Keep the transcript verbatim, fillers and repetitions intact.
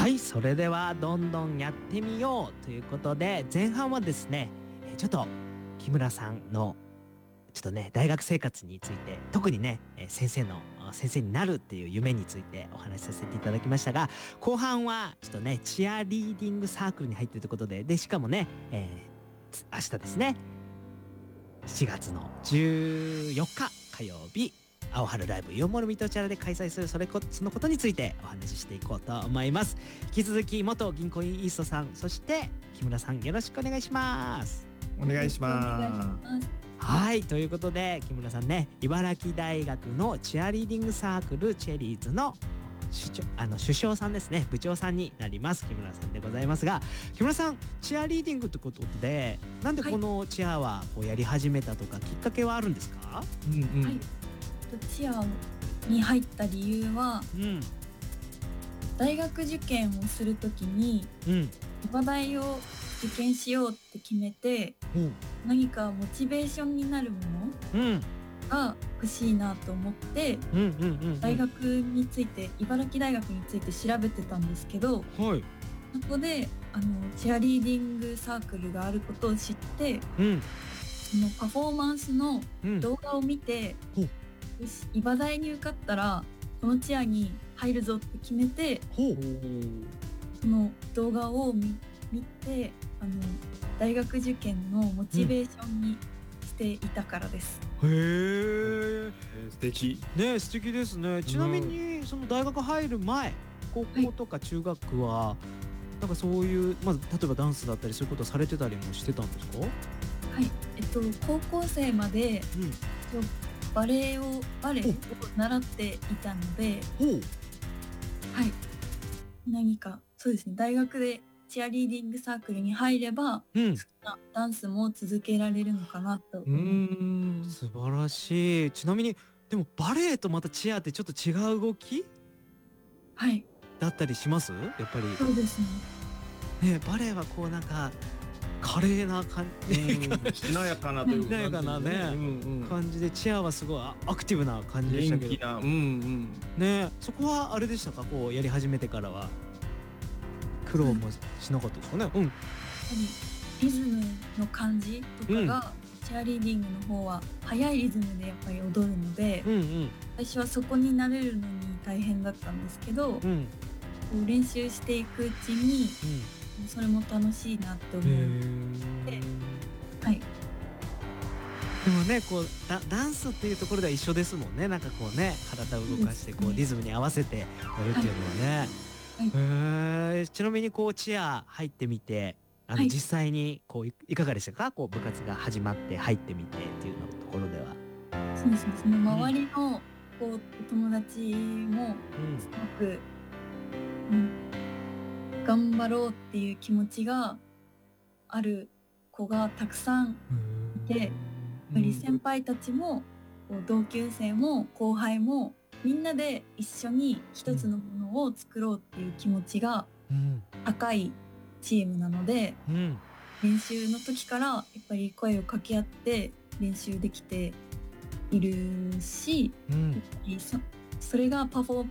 はい、それではどんどんやってみようということで、前半はですね、えーちょっと木村さんのちょっとね、大学生活について、特にね、えー先生のあ先生になるっていう夢についてお話しさせていただきましたが、後半はちょっとね、チアリーディングサークルに入っているということで、でしかもね、えーつ明日ですね、しがつのじゅうよっか火曜日、青春ライブイオンモールミッドチャラで開催するそれこそのことについてお話ししていこうと思います。引き続き元銀行員イーストさん、そして木村さん、よろしくお願いします。 お願いしお願いしまます。 はい、ということで木村さんね、茨城大学のチアリーディングサークルチェリーズの主長あの首相さんですね、部長さんになります木村さんでございますが、木村さん、チアリーディングってことで、なんでこのチアはこうやり始めたとかきっかけはあるんですか？ す。うんうん。 はいチアに入った理由は、 うん大学受験をするときにうん筑波大を受験しようって決めて、 うん何かモチベーションになるものうんが欲しいなと思って、 うんうんうんうん大学について茨城大学について調べてたんですけど、 はいそこであのチアリーディングサークルがあることを知って、 うんそのパフォーマンスのうん動画を見て、 ほうよし茨大に受かったらこのチアに入るぞって決めて、 ほうその動画を 見, 見てあの大学受験のモチベーションにしていたからです。 へええー素敵。 ね、素敵ですね。ちなみにその大学入る前、高校とか中学はなんかそういうまず例えばダンスだったりそういうことされてたりもしてたんですか？ はい、えっと高校生までうんバレエをバレエを習っていたので、 ほうはい、何かそうですね、大学でチアリーディングサークルに入ればうん好きなダンスも続けられるのかなとう思います。 ーん素晴らしい。ちなみにでもバレエとまたチアってちょっと違う動きはい、 だったりします？やっぱりそうですね。 ね、バレエはこうなんか華麗な感じうんしなやかなというしなやかなねうんうん。 感じで、チアはすごいアクティブな感じでしたけど元気な。うんうん。 ね、そこはあれでしたか、こうやり始めてからは苦労もしなかったですかね？うんやっぱりリズムの感じとかが、チアリーディングの方は速いリズムでやっぱり踊るので、 うんうん最初はそこに慣れるのに大変だったんですけど、こうんう練習していくうちにそれも楽しいなって思うん。 う。 へえ。 はい、 でもね、こうダダンスっていうところでは一緒ですもんね。なんかこうね、体を動かしてこそうですねうリズムに合わせてやるっていうのはね。へえ。ちなみにこうチア入ってみて、あのはい実際にこういいかがでしたか？こう部活が始まって入ってみてっていうのところでは。 そうですね、その周りのこうお友達もうんすごく、うん、頑張ろうっていう気持ちがある子がたくさんいて、やっぱり先輩たちもこう同級生も後輩もみんなで一緒に一つのものを作ろうっていう気持ちがうん高いチームなので、 うん練習の時からやっぱり声を掛け合って練習できているし、 うんやっぱりそそれがパフォー